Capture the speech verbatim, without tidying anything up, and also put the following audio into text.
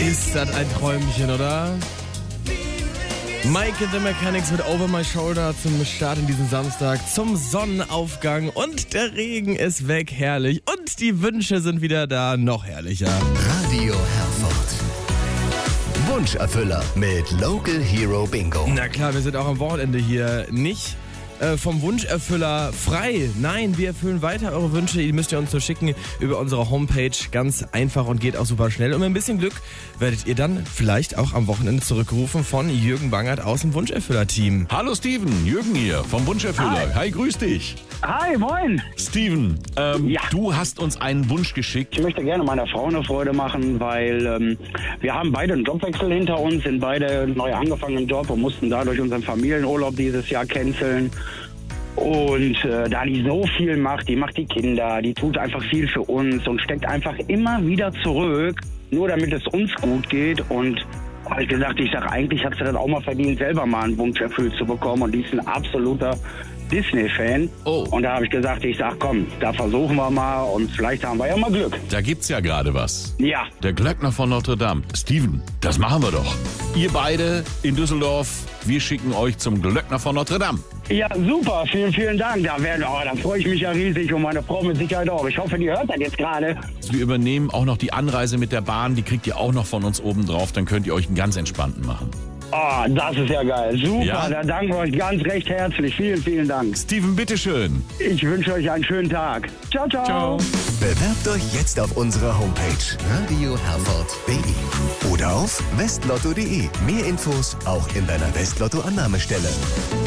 Ist das ein Träumchen, oder? Mike and the Mechanics mit Over My Shoulder zum Start in diesem Samstag, zum Sonnenaufgang und der Regen ist weg, herrlich. Und die Wünsche sind wieder da, noch herrlicher. Radio Herford. Wunscherfüller mit Local Hero Bingo. Na klar, wir sind auch am Wochenende hier nicht äh, vom Wunscherfüller frei. Nein, wir erfüllen weiter eure Wünsche. Die müsst ihr uns nur schicken über unsere Homepage. Ganz einfach und geht auch super schnell. Und mit ein bisschen Glück werdet ihr dann vielleicht auch am Wochenende zurückgerufen von Jürgen Bangert aus dem Wunscherfüller-Team. Hallo Steven, Jürgen hier vom Wunscherfüller. Hi. Hi, grüß dich. Hi, moin. Steven, ähm, Ja. du hast uns einen Wunsch geschickt. Ich möchte gerne meiner Frau eine Freude machen, weil ähm, wir haben beide einen Jobwechsel hinter uns, sind beide neu angefangen im Job und mussten dadurch unseren Familienurlaub dieses Jahr canceln. Und äh, da die so viel macht, die macht die Kinder, die tut einfach viel für uns und steckt einfach immer wieder zurück, nur damit es uns gut geht. Und habe ich gesagt, ich sage, eigentlich hat sie das auch mal verdient, selber mal einen Wunsch erfüllt zu bekommen. Und die ist ein absoluter Disney-Fan. Oh. Und da habe ich gesagt, ich sag, komm, da versuchen wir mal und vielleicht haben wir ja mal Glück. Da gibt's ja gerade was. Ja, Der Glöckner von Notre Dame. Steven, das machen wir doch. Ihr beide in Düsseldorf, wir schicken euch zum Glöckner von Notre Dame. ja, super, vielen, vielen Dank. Da, werden, oh, da freue ich mich ja riesig und meine Frau mit Sicherheit auch. Ich hoffe, die hört das jetzt gerade. Wir übernehmen auch noch die Anreise mit der Bahn, die kriegt ihr auch noch von uns oben drauf, dann könnt ihr euch einen ganz entspannten machen. Oh, das ist ja geil. Super, Ja? da danken wir euch ganz recht herzlich. Vielen, vielen Dank. Steven, bitteschön. Ich wünsche euch einen schönen Tag. Ciao, ciao. Ciao. Bewerbt euch jetzt auf unserer Homepage radio herford punkt de oder auf westlotto punkt de. Mehr Infos auch in deiner Westlotto-Annahmestelle.